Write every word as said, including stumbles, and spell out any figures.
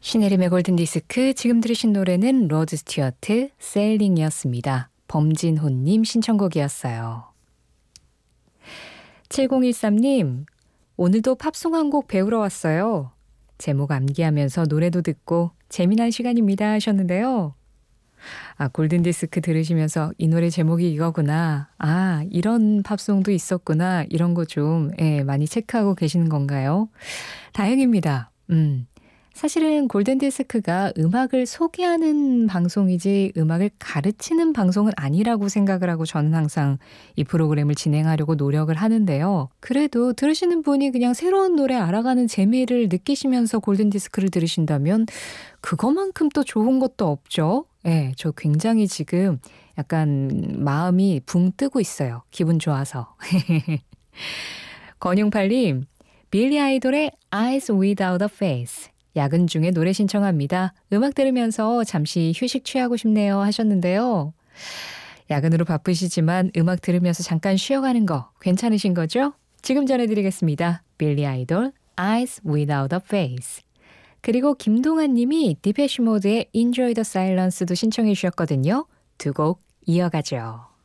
신혜림의 골든디스크, 지금 들으신 노래는 로드 스튜어트 세일링이었습니다. 범진호님 신청곡이었어요. 칠공일삼 님, 오늘도 팝송 한 곡 배우러 왔어요. 제목 암기하면서 노래도 듣고 재미난 시간입니다 하셨는데요. 아, 골든디스크 들으시면서 이 노래 제목이 이거구나. 아, 이런 팝송도 있었구나. 이런 거 좀 예, 많이 체크하고 계시는 건가요? 다행입니다. 음. 사실은 골든디스크가 음악을 소개하는 방송이지 음악을 가르치는 방송은 아니라고 생각을 하고 저는 항상 이 프로그램을 진행하려고 노력을 하는데요. 그래도 들으시는 분이 그냥 새로운 노래 알아가는 재미를 느끼시면서 골든디스크를 들으신다면 그것만큼 또 좋은 것도 없죠. 네, 저 굉장히 지금 약간 마음이 붕 뜨고 있어요. 기분 좋아서. 권용팔님, 빌리 아이돌의 Eyes Without a Face. 야근 중에 노래 신청합니다. 음악 들으면서 잠시 휴식 취하고 싶네요 하셨는데요. 야근으로 바쁘시지만 음악 들으면서 잠깐 쉬어가는 거 괜찮으신 거죠? 지금 전해드리겠습니다. 빌리 아이돌 Eyes Without a Face. 그리고 김동환 님이 디페시 모드의 Enjoy the Silence도 신청해 주셨거든요. 두 곡 이어가죠.